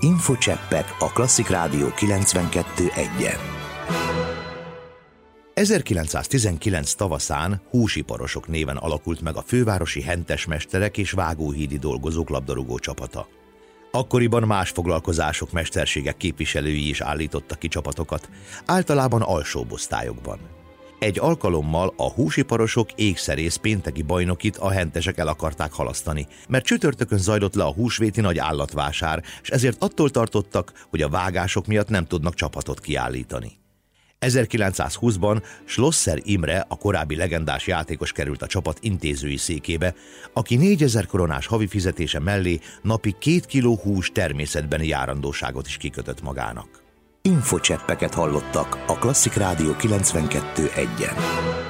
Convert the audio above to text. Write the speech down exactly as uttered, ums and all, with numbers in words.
Infocseppek a Klasszik Rádió kilencvenkettő egyen. ezerkilencszáztizenkilenc tavaszán Húsiparosok néven alakult meg a fővárosi hentesmesterek és vágóhídi dolgozók labdarúgó csapata. Akkoriban más foglalkozások, mesterségek képviselői is állítottak ki csapatokat, általában alsóbb osztályokban. Egy alkalommal a Húsiparosok ékszerész pénteki bajnokit a hentesek el akarták halasztani, mert csütörtökön zajlott le a húsvéti nagy állatvásár, és ezért attól tartottak, hogy a vágások miatt nem tudnak csapatot kiállítani. ezerkilencszázhúszban Schlosser Imre, a korábbi legendás játékos került a csapat intézői székébe, aki négyezer koronás havi fizetése mellé napi két kiló hús természetbeni járandóságot is kikötött magának. Infocseppeket hallottak a Klasszik Rádió kilencvenkettő egyen.